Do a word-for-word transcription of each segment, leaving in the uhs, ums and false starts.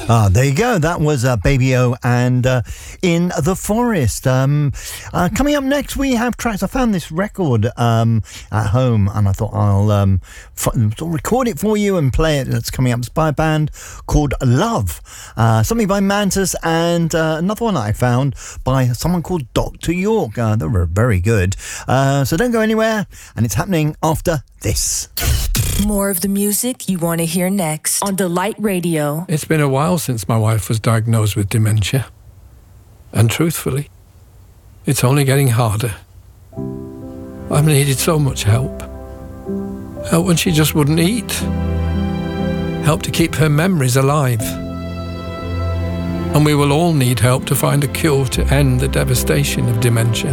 Ah, there you go. That was uh, Baby O and uh, In the Forest. Um, uh, coming up next, we have tracks. I found this record um, at home, and I thought I'll um, f- record it for you and play it. It's coming up. It's by a band called Love. Uh, something by Mantis, and uh, another one I found by someone called Doctor York. Uh, they were very good. Uh, so don't go anywhere, and it's happening after this. More of the music you want to hear next on Delight Radio. It's been a while since my wife was diagnosed with dementia. And truthfully, it's only getting harder. I've needed so much help. Help when she just wouldn't eat. Help to keep her memories alive. And we will all need help to find a cure to end the devastation of dementia.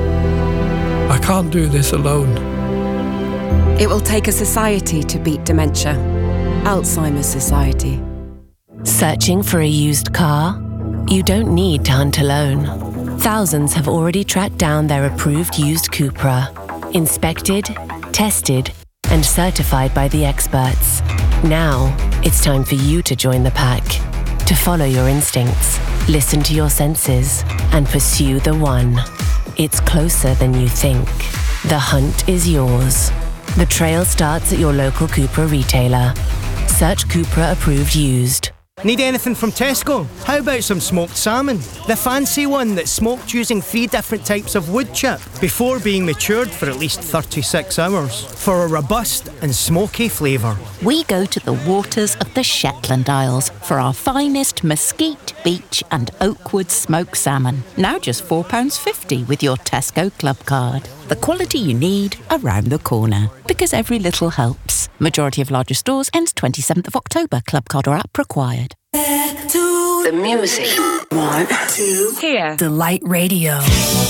I can't do this alone. It will take a society to beat dementia. Alzheimer's Society. Searching for a used car? You don't need to hunt alone. Thousands have already tracked down their approved used Cupra. Inspected, tested, and certified by the experts. Now, it's time for you to join the pack. To follow your instincts, listen to your senses, and pursue the one. It's closer than you think. The hunt is yours. The trail starts at your local Cupra retailer. Search Cupra approved used. Need anything from Tesco? How about some smoked salmon? The fancy one that's smoked using three different types of wood chip before being matured for at least thirty-six hours for a robust and smoky flavour. We go to the waters of the Shetland Isles for our finest mesquite, beach and oakwood smoked salmon. Now just four pounds fifty with your Tesco Club card. The quality you need around the corner. Because every little helps. Majority of larger stores ends twenty-seventh of October. Club card or app required. Back to the music. One, two, Here. Delight Radio.